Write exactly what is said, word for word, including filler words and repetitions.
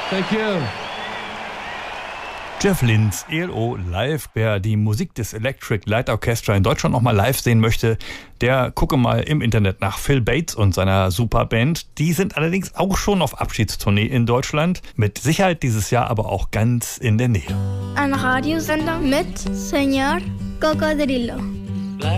Thank you. Jeff Lynne, E L O live. Wer die Musik des Electric Light Orchestra in Deutschland nochmal live sehen möchte, der gucke mal im Internet nach Phil Bates und seiner Superband. Die sind allerdings auch schon auf Abschiedstournee in Deutschland. Mit Sicherheit dieses Jahr aber auch ganz in der Nähe. Ein Radiosender mit Señor Cocodrilo.